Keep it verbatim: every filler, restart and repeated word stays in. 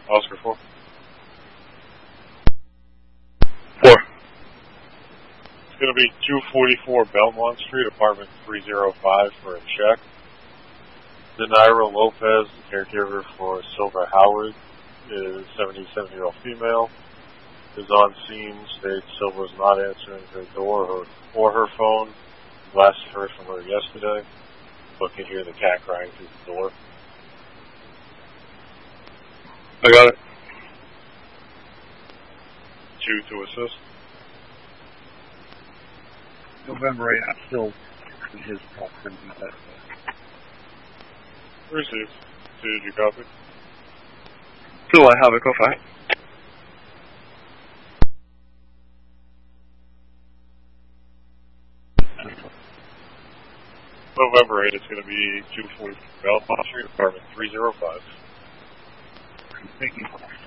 Oscar four. Four. It's going to be two forty-four Belmont Street, apartment three oh five for a check. Denaira Lopez, the caregiver for Silva Howard, is seventy-seven-year-old female, is on scene, states Silva is not answering her door or, or her phone. Last heard from her yesterday, but can hear the cat crying through the door. I got it. Two to assist. November eighth, I'm still in his property. Received. Two, did you copy? Two, I have it. Go for it. November eighth, it's going to be two forty Belmont Street, apartment three oh five. Thank you.